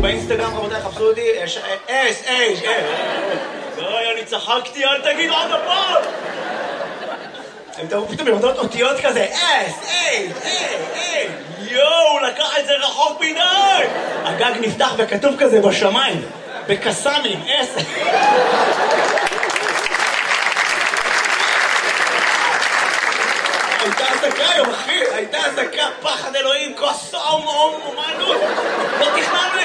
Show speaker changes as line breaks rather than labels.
באינסטגרם, רבותיי, חפשו אותי, די, אני צחקתי, אל תגיד עוד הפעם! הם תראו פתאום במדעות אותיות כזה, יואו, הוא לקח את זה רחוק מדי! הגג נפתח וכתוב כזה בשמיים, בקסאמים, הייתה עסקה היום, אחי, הייתה עסקה, פחד אלוהים, כוס אומנות, לא תכננו